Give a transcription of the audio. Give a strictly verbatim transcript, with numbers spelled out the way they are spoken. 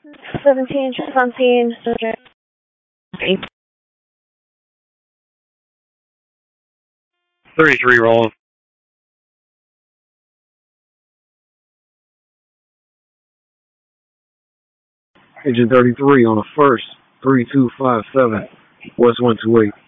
seventeen, seventeen, eight. thirty-three rolling. Agent thirty-three on the first, three two five seven, West one two eight.